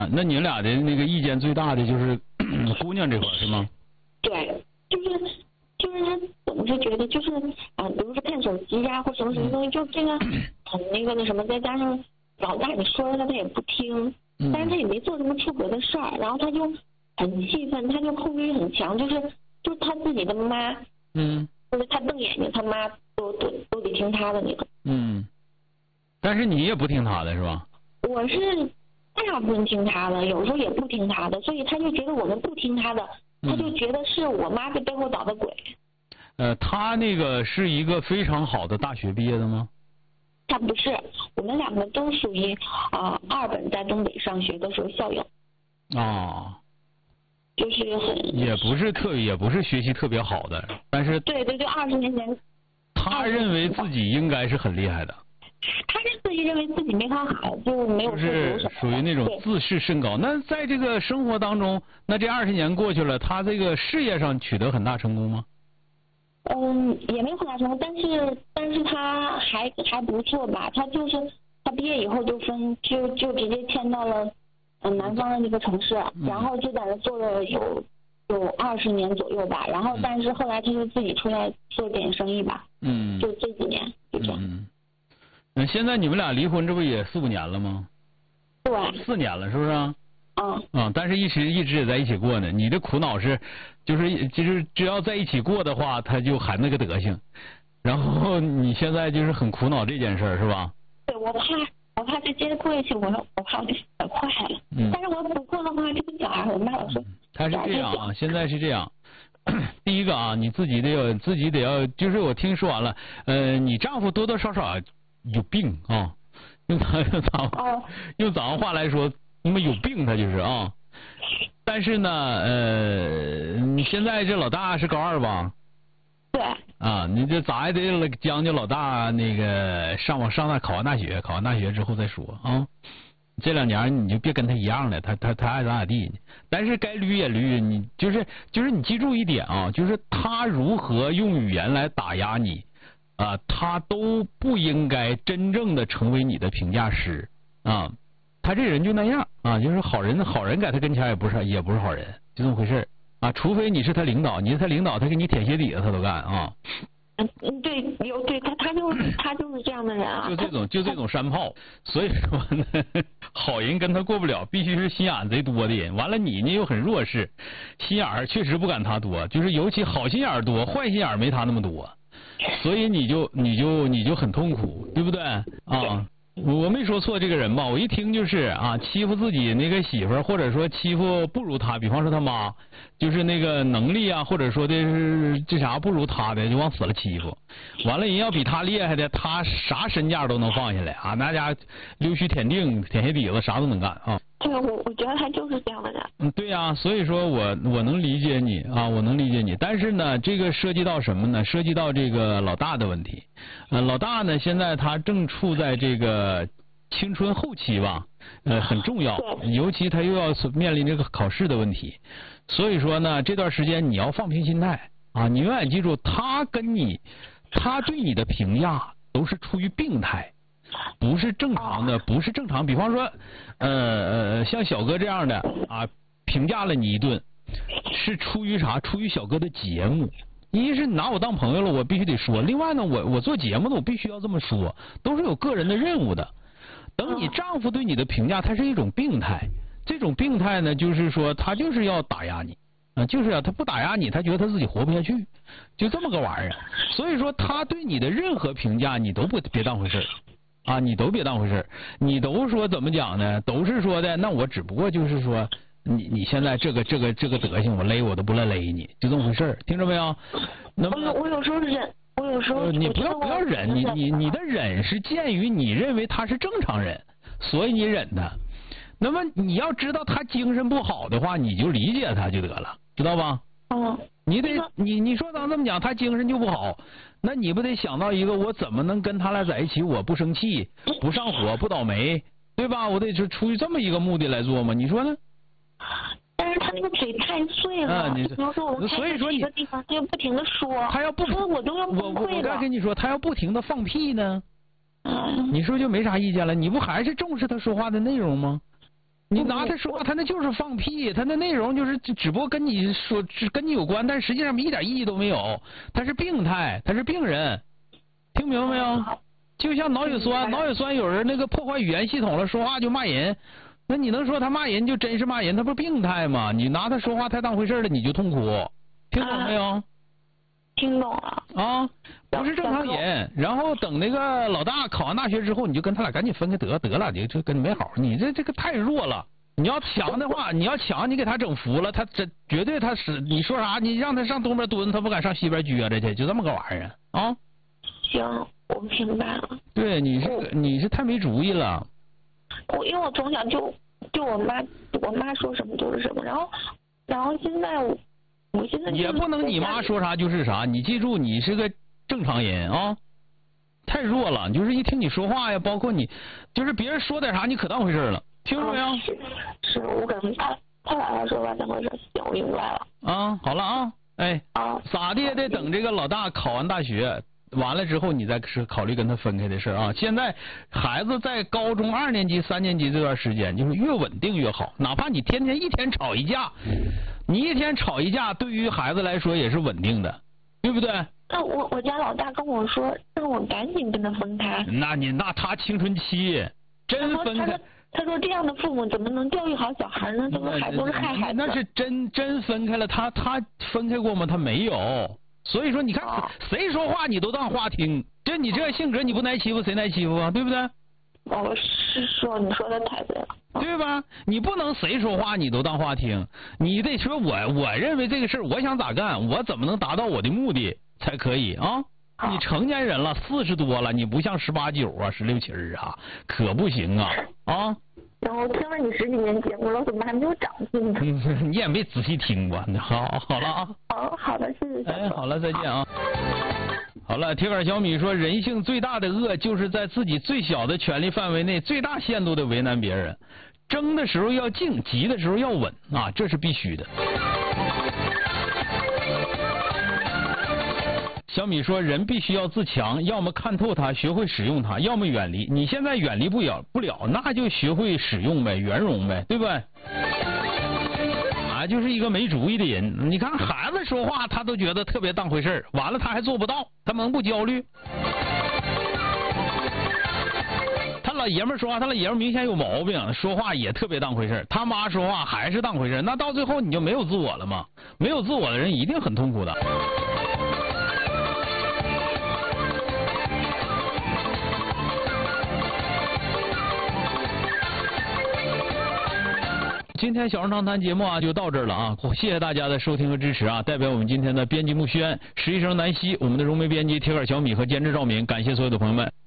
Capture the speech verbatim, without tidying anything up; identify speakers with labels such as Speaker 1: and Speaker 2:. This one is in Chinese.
Speaker 1: 啊，那你们俩的那个意见最大的就是姑娘这块是吗？
Speaker 2: 对，就是就是他总是觉得就是啊、呃，比如说看手机呀、啊、或什么什么东西，就这个很那个那什么，再加上老大你说了他他也不听，但是他也没做什么出格的事儿，然后他就很气愤，他就控制欲很强，就是就是他自己的妈，
Speaker 1: 嗯，
Speaker 2: 就是他瞪眼睛，他妈都都都得听他的那种。
Speaker 1: 嗯，但是你也不听他的是吧？
Speaker 2: 我是大部分听他的，有时候也不听他的，所以他就觉得我们不听他的，他就觉得是我妈在背后捣的鬼。
Speaker 1: 呃，他那个是一个非常好的大学毕业的吗？
Speaker 2: 他不是，我们两个都属于啊、呃、二本在东北上学的时候校友。
Speaker 1: 啊。
Speaker 2: 就是很。
Speaker 1: 也不是特，也不是学习特别好的，但是。
Speaker 2: 对对对，二十年前。
Speaker 1: 他认为自己应该是很厉害的。
Speaker 2: 他是自己认为自己没考好，就没有
Speaker 1: 就是属于那种自视甚高。那在这个生活当中，那这二十年过去了，他这个事业上取得很大成功吗？
Speaker 2: 嗯，也没有很大成功，但是但是他还还不错吧。他就是他毕业以后就分就就直接迁到了嗯南方的那个城市，
Speaker 1: 嗯、
Speaker 2: 然后就在那做了有有二十年左右吧。然后但是后来他就自己出来做点生意吧。
Speaker 1: 嗯。
Speaker 2: 就这几年就这样。
Speaker 1: 嗯。那现在你们俩离婚，这不也四五年了吗？
Speaker 2: 对。
Speaker 1: 四年了，是不是啊？
Speaker 2: 嗯。
Speaker 1: 啊，但是一直一直也在一起过呢。你的苦恼是，就是就是只要在一起过的话，他就还那个德行。然后你现在就是很苦恼这件事儿，是吧？
Speaker 2: 对，我怕我怕再接着过下去，我我怕我就死坏了。嗯。但是我不过的话，这个小孩我妈老说。
Speaker 1: 他是这样啊，现在是这样。第一个啊，你自己得有自己得要，就是我听说完了，呃，你丈夫多多少少有病啊，用咱用咱、哦、用咱话来说，那么有病他就是啊。但是呢，呃，你现在这老大是高二吧？
Speaker 2: 对。
Speaker 1: 啊，你这咋也得将就老大那个上网上大考完大学，考完大学之后再说啊。这两年你就别跟他一样了，他他他爱咋咋地。但是该捋也捋，你就是就是你记住一点啊，就是他如何用语言来打压你啊，他都不应该真正的成为你的评价师啊。他这人就那样啊，就是好人好人在他跟前也不是也不是好人，就这么回事啊。除非你是他领导，你是他领导，他给你舔鞋底子他都干啊。
Speaker 2: 嗯，对，有对他，他就是他就是这样的人啊。
Speaker 1: 就这种就这种山炮，所以说呢，好人跟他过不了，必须是心眼贼多的人。完了你呢又很弱势，心眼儿确实不敢他多，就是尤其好心眼儿多，坏心眼儿没他那么多，所以你就你就你就很痛苦，对不对啊？我没说错这个人吧？我一听就是啊，欺负自己那个媳妇儿，或者说欺负不如他，比方说他妈，就是那个能力啊，或者说的是这啥不如他的，就往死了欺负。完了，人要比他厉害的，他啥身价都能放下来啊，那家溜须舔腚、舔鞋底子，啥都能干啊。
Speaker 2: 对，我我觉得他就是这样的人。
Speaker 1: 嗯，对呀、啊，所以说我我能理解你啊，我能理解你。但是呢，这个涉及到什么呢？涉及到这个老大的问题。呃，老大呢，现在他正处在这个青春后期吧，呃，很重要，尤其他又要面临这个考试的问题。所以说呢，这段时间你要放平心态啊，你永远记住，他跟你，他对你的评价都是出于病态。不是正常的，不是正常。比方说，呃呃，像小哥这样的啊，评价了你一顿，是出于啥？出于小哥的节目。一是你拿我当朋友了，我必须得说；另外呢，我我做节目呢，我必须要这么说，都是有个人的任务的。等你丈夫对你的评价，它是一种病态。这种病态呢，就是说他就是要打压你啊，就是啊，他不打压你，他觉得他自己活不下去，就这么个玩意儿。所以说，他对你的任何评价，你都不别当回事儿。啊，你都别当回事，你都说怎么讲呢？都是说的，那我只不过就是说，你你现在这个这个这个德行，我勒我都不乐勒你，就这么回事，听着没有？那么
Speaker 2: 我有时候忍，我有时候
Speaker 1: 你不要不要忍，你你你的忍是鉴于你认为他是正常人，所以你忍他。那么你要知道他精神不好的话，你就理解他就得了，知道吧？
Speaker 2: 嗯。
Speaker 1: 你得你你说咱这么讲，他精神就不好，那你不得想到一个，我怎么能跟他俩在一起，我不生气，不上火，不倒霉，对吧？我得是出于这么一个目的来做嘛，你说呢？
Speaker 2: 但是他那个嘴太碎了，
Speaker 1: 啊、你
Speaker 2: 比如说我们
Speaker 1: 所以说你
Speaker 2: 一个地方，他又不停的说，
Speaker 1: 他要不
Speaker 2: 说我都要崩
Speaker 1: 我
Speaker 2: 溃了。
Speaker 1: 我再跟你说，他要不停的放屁呢，
Speaker 2: 嗯，
Speaker 1: 你说就没啥意见了，你不还是重视他说话的内容吗？ 你拿他说话，他那就是放屁，他那内容就是只不过跟你说是跟你有关，但实际上一点意义都没有。他是病态，他是病人，听明白没有？就像脑血栓，脑血栓有人那个破坏语言系统了，说话就骂人，那你能说他骂人就真是骂人？他不是病态吗？你拿他说话太当回事了，你就痛苦，听懂没有？啊、
Speaker 2: 听懂了。
Speaker 1: 啊，不是正常人。然后等那个老大考完大学之后，你就跟他俩赶紧分开得得了，你就跟没好。你这这个太弱了。你要强的话，你要强，你给他整服了，他这绝对他是你说啥，你让他上东边蹲，他不敢上西边撅着去，就这么个玩意儿啊。
Speaker 2: 行，我明白了。
Speaker 1: 对，你是你是太没主意了。
Speaker 2: 我因为我从小就就我妈我妈说什么就是什么，然后然后现在我我现在
Speaker 1: 也不能你妈说啥就是啥，你记住你是个正常人啊。太弱了，就是一听你说话呀，包括你，就是别人说点啥，你可当回事了，听着没有？
Speaker 2: 是是，我可能太太把他说话当回事，行，我明白了。
Speaker 1: 啊，好了啊，哎，
Speaker 2: 啊，
Speaker 1: 咋的也得等这个老大考完大学完了之后，你再是考虑跟他分开的事啊。现在孩子在高中二年级、三年级这段时间，就是越稳定越好，哪怕你天天一天吵一架，你一天吵一架，对于孩子来说也是稳定的，对不对？
Speaker 2: 那我我家老大跟我说，让我赶紧跟他分开。
Speaker 1: 那你那他青春期，真分开。
Speaker 2: 他说这样的父母怎么能教育好小孩呢？这不还都是害孩子。
Speaker 1: 那是真真分开了，他他分开过吗？他没有。所以说你看、哦、谁说话你都当话听，就你这性格你不挨欺负谁挨欺负啊？对不对？
Speaker 2: 我是说你说的太对了，
Speaker 1: 对吧？你不能谁说话你都当话听，你得说我我认为这个事我想咋干，我怎么能达到我的目的才可以啊？你成年人了，四十多了，你不像十八九啊、十六七啊，可不行啊啊！
Speaker 2: 然后听了你十几年节目了，怎么还没有长进呢？
Speaker 1: 你也没仔细听过，好，好了啊。
Speaker 2: 好，好的，谢谢。
Speaker 1: 哎，好了，再见啊。好了，铁杆小米说，人性最大的恶就是在自己最小的权利范围内，最大限度的为难别人。争的时候要静，急的时候要稳啊，这是必须的。小米说，人必须要自强，要么看透它，学会使用它，要么远离。你现在远离不了，不了，那就学会使用呗，圆融呗，对不对？啊，就是一个没主意的人。你看孩子说话，他都觉得特别当回事，完了他还做不到，他能不焦虑？他老爷们说话，他老爷们明显有毛病，说话也特别当回事。他妈说话还是当回事，那到最后你就没有自我了吗？没有自我的人一定很痛苦的。今天小人长谈节目啊就到这儿了啊，谢谢大家的收听和支持啊！代表我们今天的编辑木轩、实习生南希、我们的融媒编辑铁杆小米和监制赵敏，感谢所有的朋友们。